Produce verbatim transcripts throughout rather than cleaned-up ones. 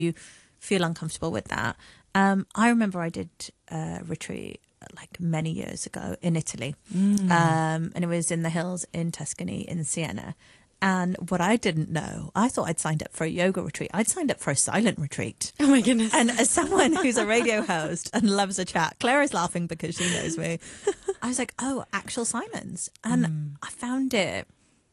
you feel uncomfortable with that. Um, I remember I did a retreat like many years ago in Italy. Mm. Um, and it was in the hills in Tuscany, in Siena. And what I didn't know, I thought I'd signed up for a yoga retreat. I'd signed up for a silent retreat. Oh my goodness. And as someone who's a radio host and loves a chat, Claire is laughing because she knows me. I was like, oh, actual silence. And mm. I found it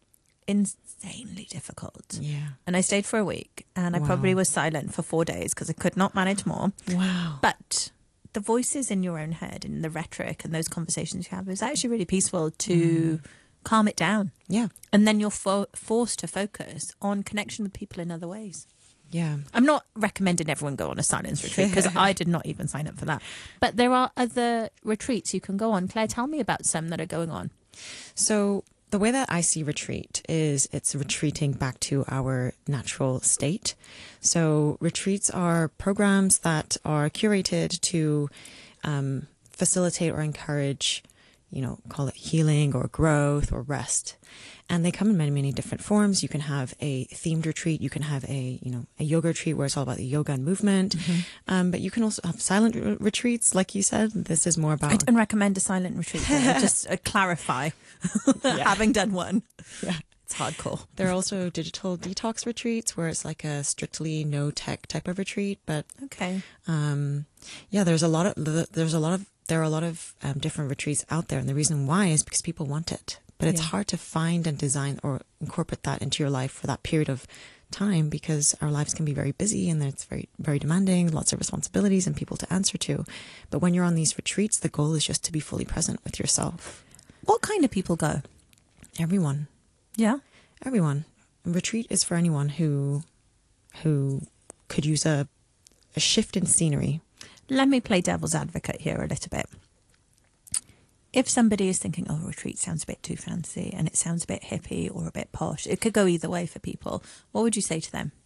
insanely difficult. Yeah. And I stayed for a week and I wow. probably was silent for four days because I could not manage more. Wow. But the voices in your own head and the rhetoric and those conversations you have is actually really peaceful to mm. calm it down. Yeah. And then you're fo- forced to focus on connection with people in other ways. Yeah. I'm not recommending everyone go on a silence retreat because I did not even sign up for that. But there are other retreats you can go on. Claire, tell me about some that are going on. So the way that I see retreat is it's retreating back to our natural state. So retreats are programs that are curated to um, facilitate or encourage, you know, call it healing or growth or rest. And they come in many, many different forms. You can have a themed retreat. You can have a, you know, a yoga retreat where it's all about the yoga and movement. Mm-hmm. Um, but you can also have silent re- retreats, like you said. This is more about... I don't recommend a silent retreat. Just uh, clarify, having done one. Yeah. It's hardcore. There are also digital detox retreats where it's like a strictly no tech type of retreat. But okay. Um, yeah, there's a lot of, there's a lot of, there are a lot of um, different retreats out there. And the reason why is because people want it. But it's yeah. hard to find and design or incorporate that into your life for that period of time because our lives can be very busy and it's very, very demanding, lots of responsibilities and people to answer to. But when you're on these retreats, the goal is just to be fully present with yourself. What kind of people go? Everyone. Yeah? Everyone. A retreat is for anyone who who could use a, a shift in scenery. Let me play devil's advocate here a little bit. If somebody is thinking, oh, retreat sounds a bit too fancy and it sounds a bit hippie or a bit posh, it could go either way for people. What would you say to them?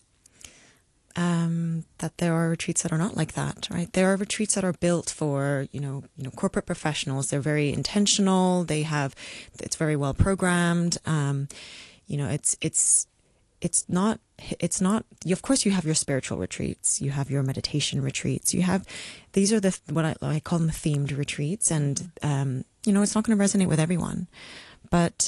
Um, that there are retreats that are not like that, right? There are retreats that are built for, you know, you know, corporate professionals. They're very intentional. They have, it's very well programmed. Um, you know, it's, it's, it's not, it's not, of course you have your spiritual retreats, you have your meditation retreats, you have, these are the, what I, I call them themed retreats. And, um, you know, it's not going to resonate with everyone, but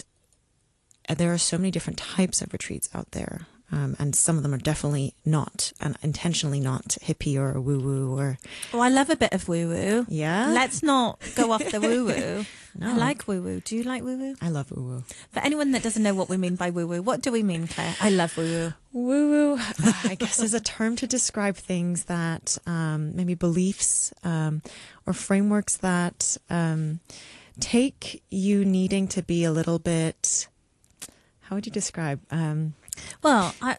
there are so many different types of retreats out there. Um, and some of them are definitely not, and intentionally not hippie or woo-woo or... Oh, I love a bit of woo-woo. Yeah? Let's not go off the woo-woo. No. I like woo-woo. Do you like woo-woo? I love woo-woo. For anyone that doesn't know what we mean by woo-woo, what do we mean, Claire? I love woo-woo. Woo-woo, uh, I guess, is a term to describe things that, um, maybe beliefs um, or frameworks that um, take you needing to be a little bit... How would you describe... Um, Well, I,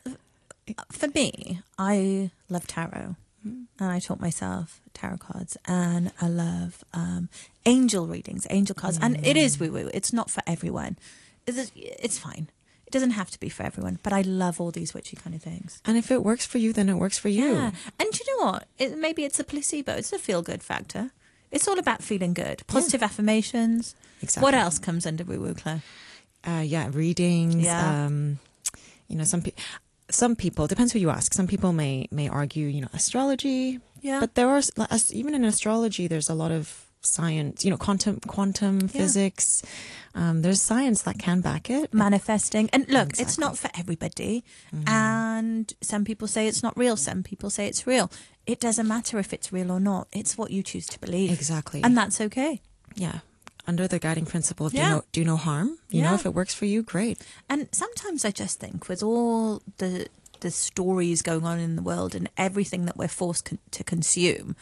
for me, I love tarot, and I taught myself tarot cards, and I love um, angel readings, angel cards, mm. and it is woo-woo. It's not for everyone. It's, it's fine. It doesn't have to be for everyone, but I love all these witchy kind of things. And if it works for you, then it works for you. Yeah, and you know what? It, maybe it's a placebo. It's a feel-good factor. It's all about feeling good. Positive yeah. affirmations. Exactly. What else comes under woo-woo, Claire? Uh, yeah, readings. Yeah. Um, You know, some people, some people, depends who you ask. Some people may, may argue, you know, astrology. Yeah. But there are, even in astrology, there's a lot of science, you know, quantum, quantum yeah. physics. Um, there's science that can back it. Manifesting. And look, exactly. it's not for everybody. Mm-hmm. And some people say it's not real. Some people say it's real. It doesn't matter if it's real or not. It's what you choose to believe. Exactly. And that's okay. Yeah. Under the guiding principle of yeah. do, no, do no harm. You yeah. know, if it works for you, great. And sometimes I just think with all the the stories going on in the world and everything that we're forced con- to consume,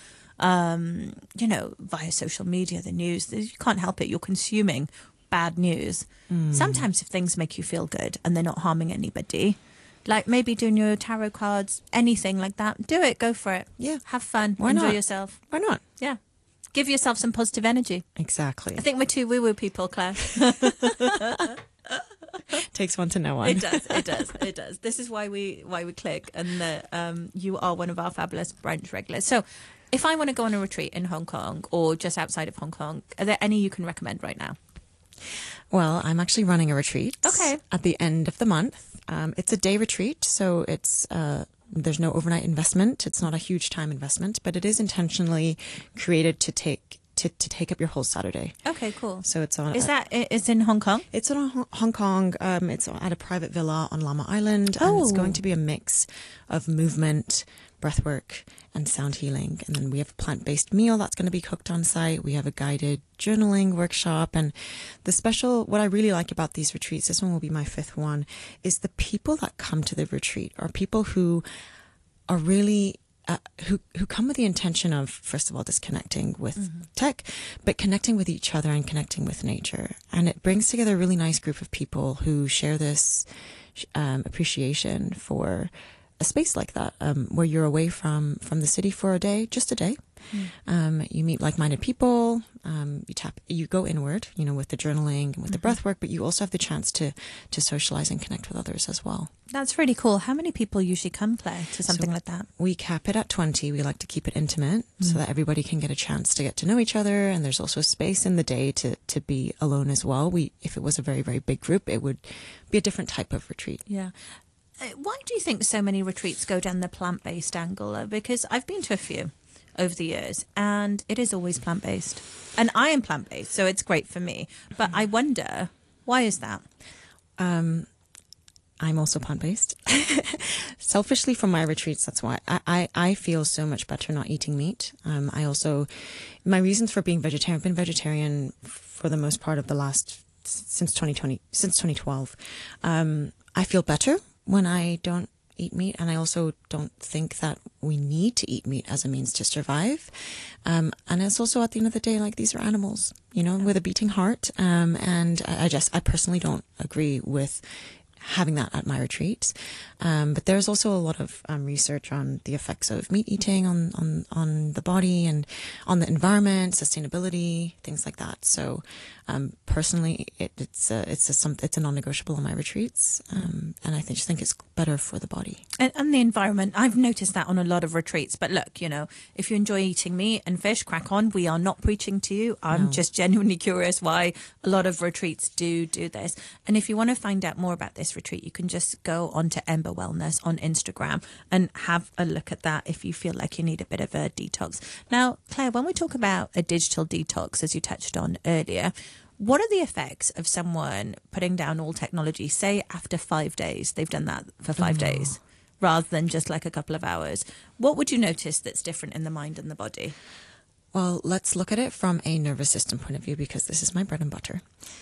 um, you know, via social media, the news, you can't help it. You're consuming bad news. Mm. Sometimes if things make you feel good and they're not harming anybody, like maybe doing your tarot cards, anything like that, do it. Go for it. Yeah. Have fun. Why Enjoy not? yourself. Why not? Yeah. Give yourself some positive energy. Exactly. I think we're two woo-woo people, Claire. Takes one to know one. It does. It does. It does. This is why we why we click, and that um, you are one of our fabulous brunch regulars. So, if I want to go on a retreat in Hong Kong or just outside of Hong Kong, are there any you can recommend right now? Well, I'm actually running a retreat. Okay. At the end of the month, um, it's a day retreat, so it's uh, There's no overnight investment. It's not a huge time investment, but it is intentionally created to take to, to take up your whole Saturday. Okay, cool. So it's on. Is that it's in Hong Kong? It's in Hong Kong. Um, it's at a private villa on Llama Island, Oh. and it's going to be a mix of movement, breathwork, and sound healing. And then we have a plant-based meal that's going to be cooked on site. We have a guided journaling workshop, and the special. What I really like about these retreats, this one will be my fifth one, is the people that come to the retreat are people who are really. Uh, who who come with the intention of, first of all, disconnecting with mm-hmm. tech, but connecting with each other and connecting with nature. And it brings together a really nice group of people who share this um, appreciation for a space like that, um, where you're away from, from the city for a day, just a day. Mm. Um, you meet like-minded people, um, you tap, you go inward, you know, with the journaling and with mm-hmm. the breath work, but you also have the chance to, to socialize and connect with others as well. That's really cool. How many people usually come, Claire, to something so like that? We cap it at twenty. We like to keep it intimate mm. so that everybody can get a chance to get to know each other. And there's also space in the day to, to be alone as well. We, if it was a very, very big group, it would be a different type of retreat. Yeah. Why do you think so many retreats go down the plant-based angle? Because I've been to a few over the years, and it is always plant-based. And I am plant-based, so it's great for me. But I wonder, why is that? Um, I'm also plant-based. Selfishly, from my retreats, that's why. I, I, I feel so much better not eating meat. Um, I also, my reasons for being vegetarian, I've been vegetarian for the most part of the last, since twenty twenty, since twenty twelve. Um, I feel better when I don't eat meat, and I also don't think that we need to eat meat as a means to survive. Um, and it's also, at the end of the day, like, these are animals, you know, with a beating heart. Um, and I, I just, I personally don't agree with having that at my retreats. Um, but there's also a lot of um, research on the effects of meat eating on, on, on the body and on the environment, sustainability, things like that. So um, personally, it, it's a, it's a, some, it's a non-negotiable on my retreats. Um, and I think, just think it's better for the body. And, and the environment, I've noticed that on a lot of retreats. But look, you know, if you enjoy eating meat and fish, crack on. We are not preaching to you. I'm no. just genuinely curious why a lot of retreats do do this. And if you want to find out more about this retreat, you can just go on to Ember Wellness on Instagram and have a look at that if you feel like you need a bit of a detox. Now, Claire, when we talk about a digital detox, as you touched on earlier, what are the effects of someone putting down all technology, say after five days, they've done that for five oh. days, rather than just like a couple of hours? What would you notice that's different in the mind and the body? Well, let's look at it from a nervous system point of view, because this is my bread and butter.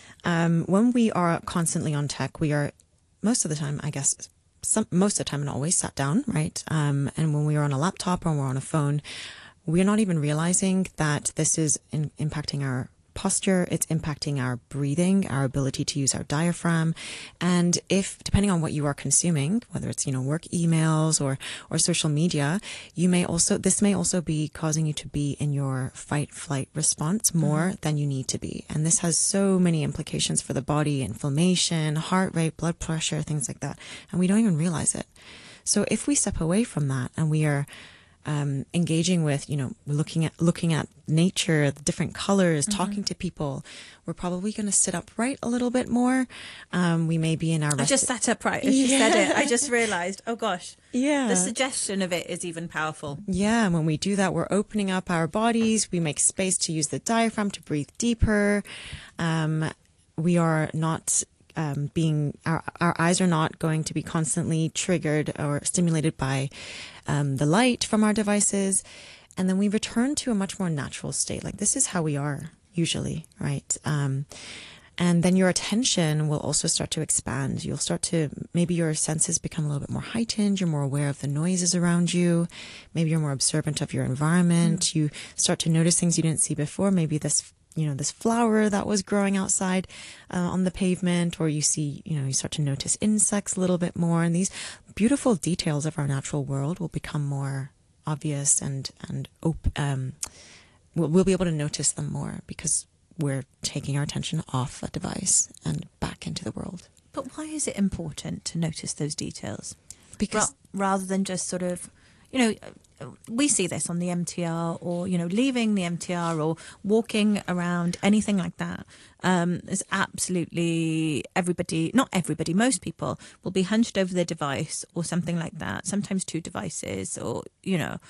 Um, when we are constantly on tech, we are, most of the time, I guess, some, most of the time and always sat down, right? Um, and when we are on a laptop or we're on a phone, we're not even realizing that this is in, impacting our posture, it's impacting our breathing, our ability to use our diaphragm. And if, depending on what you are consuming, whether it's, you know, work emails or, or social media, you may also, this may also be causing you to be in your fight flight response more mm-hmm. than you need to be. And this has so many implications for the body: inflammation, heart rate, blood pressure, things like that. And we don't even realize it. So if we step away from that and we are Um, engaging with, you know, looking at looking at nature, the different colors, mm-hmm. talking to people, we're probably going to sit upright a little bit more. Um, we may be in our. I just sat upright as yeah. you said it. I just realised. Oh gosh. Yeah. The suggestion of it is even powerful. Yeah. And when we do that, we're opening up our bodies. We make space to use the diaphragm to breathe deeper. Um, we are not. Um, being our our eyes are not going to be constantly triggered or stimulated by um, the light from our devices, and then we return to a much more natural state. Like, this is how we are usually, right? Um, and then your attention will also start to expand. You'll start to, maybe your senses become a little bit more heightened. You're more aware of the noises around you. Maybe you're more observant of your environment. Mm. You start to notice things you didn't see before. Maybe this. you know, this flower that was growing outside uh, on the pavement, or you see, you know, you start to notice insects a little bit more, and these beautiful details of our natural world will become more obvious, and, and op- um, we'll, we'll be able to notice them more because we're taking our attention off a device and back into the world. But why is it important to notice those details? Because Ra- rather than just sort of, you know, we see this on the M T R, or, you know, leaving the M T R or walking around, anything like that. Um, there's absolutely everybody, not everybody, most people will be hunched over their device or something like that, sometimes two devices, or, you know,